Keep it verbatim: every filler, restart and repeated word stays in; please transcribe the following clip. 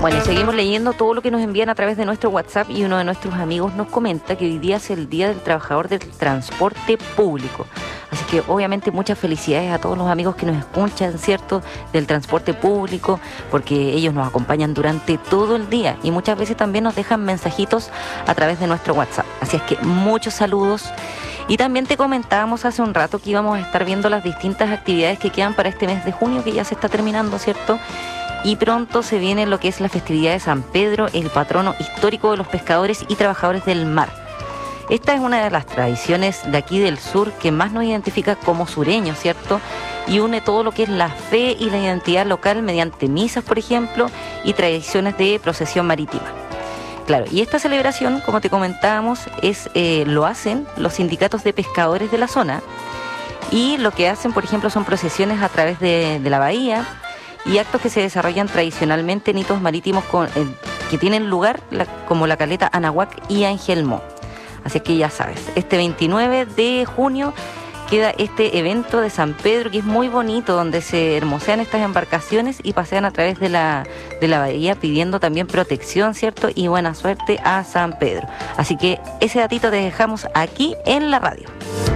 Bueno, y seguimos leyendo todo lo que nos envían a través de nuestro WhatsApp y uno de nuestros amigos nos comenta que hoy día es el Día del Trabajador del Transporte Público. Así que obviamente muchas felicidades a todos los amigos que nos escuchan, ¿cierto?, del transporte público, porque ellos nos acompañan durante todo el día y muchas veces también nos dejan mensajitos a través de nuestro WhatsApp. Así es que muchos saludos. Y también te comentábamos hace un rato que íbamos a estar viendo las distintas actividades que quedan para este mes de junio, que ya se está terminando, ¿cierto? Y pronto se viene lo que es la festividad de San Pedro, el patrono histórico de los pescadores y trabajadores del mar. Esta es una de las tradiciones de aquí del sur que más nos identifica como sureños, ¿cierto? Y une todo lo que es la fe y la identidad local mediante misas, por ejemplo, y tradiciones de procesión marítima. Claro, y esta celebración, como te comentábamos, es eh, lo hacen los sindicatos de pescadores de la zona, y lo que hacen, por ejemplo, son procesiones a través de, de la bahía y actos que se desarrollan tradicionalmente en hitos marítimos con, eh, que tienen lugar la, como la caleta Anahuac y Angelmó. Así que ya sabes, este veintinueve de junio queda este evento de San Pedro, que es muy bonito, donde se hermosean estas embarcaciones y pasean a través de la, de la bahía pidiendo también protección, ¿cierto? Y buena suerte a San Pedro. Así que ese datito te dejamos aquí en la radio.